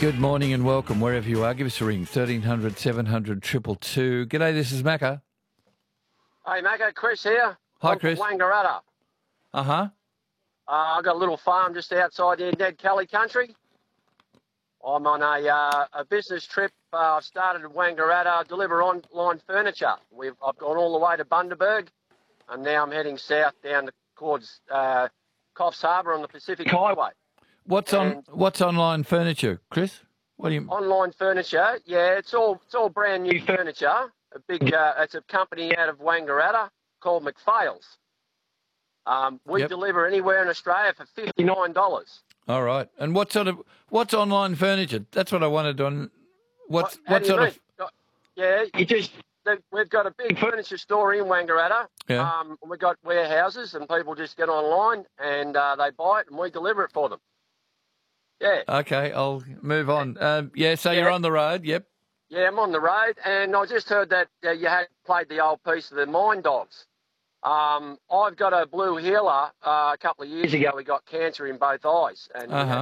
Good morning and welcome wherever you are. Give us a ring, 1300 700 222. G'day, this is Macca. Hey, Macca, Chris here. Hi, I'm Chris. from Wangaratta. Uh-huh. I've got a little farm just outside the Ned Kelly country. I'm on a business trip. I've started at Wangaratta, deliver online furniture. I've gone all the way to Bundaberg, and now I'm heading south down towards Coffs Harbour on the Pacific Highway. What's online furniture, Chris? What do you... Online furniture? Yeah, it's all brand new furniture. It's a company out of Wangaratta called McPhail's. We deliver anywhere in Australia for $59. All right. And what's online furniture? That's what I wanted on. What sort of? Yeah, we've got a big furniture store in Wangaratta. Yeah. We've got warehouses, and people just get online and they buy it, and we deliver it for them. Yeah. Okay, I'll move on. You're on the road. Yep. Yeah, I'm on the road, and I just heard that you had played the old piece of the Mine Dogs. I've got a blue healer. A couple of years ago, we got cancer in both eyes, and